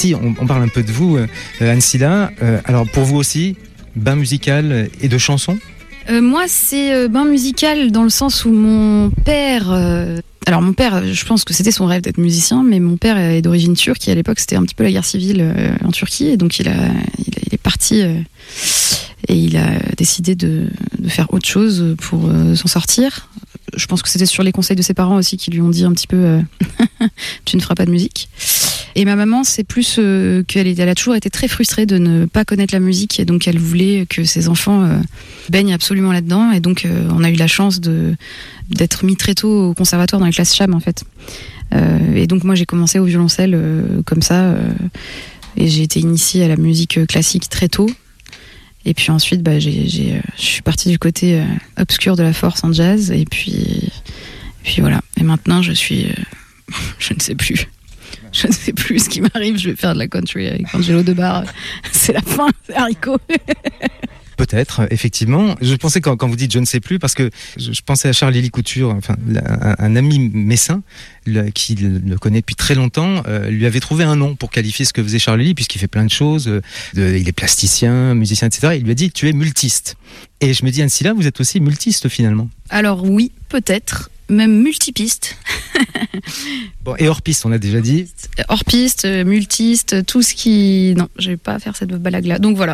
si on parle un peu de vous, Anne-Silla, alors pour vous aussi, bain musical et de chansons? Moi, c'est bain musical dans le sens où mon père... Alors mon père, je pense que c'était son rêve d'être musicien, mais mon père est d'origine turque et à l'époque c'était un petit peu la guerre civile en Turquie, et donc il est parti et il a décidé de faire autre chose pour s'en sortir. Je pense que c'était sur les conseils de ses parents aussi qui lui ont dit un petit peu tu ne feras pas de musique. Et ma maman, c'est plus qu'elle a toujours été très frustrée de ne pas connaître la musique, et donc elle voulait que ses enfants baignent absolument là-dedans, et donc on a eu la chance d'être mis très tôt au conservatoire dans les classes cham en fait. Et donc moi j'ai commencé au violoncelle comme ça, et j'ai été initiée à la musique classique très tôt. Et puis ensuite, je suis partie du côté obscur de la force en jazz, et puis voilà. Et maintenant, je ne sais plus. Je ne sais plus ce qui m'arrive. Je vais faire de la country avec Angelo Debar. C'est la fin, c'est haricot. Peut-être, effectivement. Je pensais quand vous dites je ne sais plus, parce que je pensais à Charles-Élie Couture, enfin un ami messin qui le connaît depuis très longtemps, lui avait trouvé un nom pour qualifier ce que faisait Charles-Élie, puisqu'il fait plein de choses, il est plasticien, musicien, etc. Il lui a dit tu es multiste. Et je me dis, Anne-Silla, vous êtes aussi multiste finalement. Alors oui, peut-être, même multipiste. Bon, et hors piste, on l'a déjà dit. Hors piste, multiste, tout ce qui... Non, je vais pas faire cette blague-là. Donc voilà.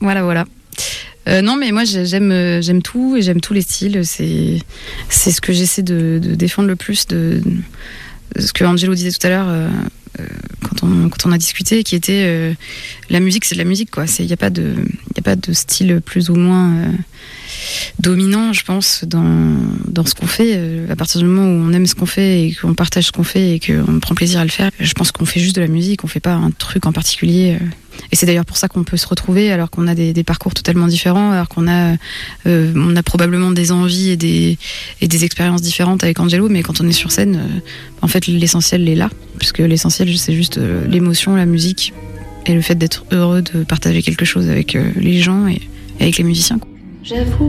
Non, mais moi j'aime tout, et j'aime tous les styles. C'est ce que j'essaie de défendre le plus, de ce que Angelo disait tout à l'heure quand on a discuté, qui était la musique, c'est de la musique, quoi. Il y a pas de style plus ou moins dominant, je pense, dans ce qu'on fait. À partir du moment où on aime ce qu'on fait et qu'on partage ce qu'on fait et qu'on prend plaisir à le faire, je pense qu'on fait juste de la musique, on fait pas un truc en particulier. Et c'est d'ailleurs pour ça qu'on peut se retrouver alors qu'on a des parcours totalement différents, alors qu'on a probablement des envies et des expériences différentes avec Angelo, mais quand on est sur scène, en fait l'essentiel est là, puisque l'essentiel c'est juste l'émotion, la musique et le fait d'être heureux de partager quelque chose avec les gens et avec les musiciens. J'avoue